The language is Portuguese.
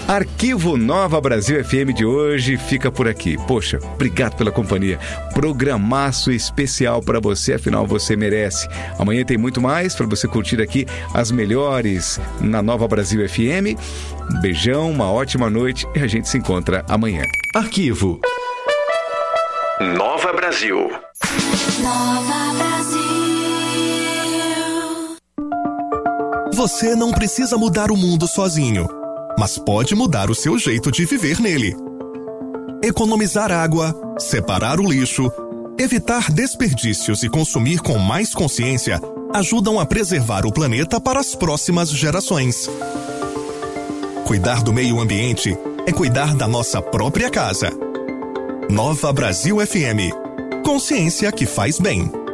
Arquivo Nova Brasil FM de hoje fica por aqui. Poxa, obrigado pela companhia. Programaço especial para você, afinal você merece. Amanhã tem muito mais para você curtir aqui as melhores na Nova Brasil FM. Um beijão, uma ótima noite e a gente se encontra amanhã. Arquivo Nova Brasil. Nova Brasil. Você não precisa mudar o mundo sozinho, mas pode mudar o seu jeito de viver nele. Economizar água, separar o lixo, evitar desperdícios e consumir com mais consciência ajudam a preservar o planeta para as próximas gerações. Cuidar do meio ambiente é cuidar da nossa própria casa. Nova Brasil FM. Consciência que faz bem.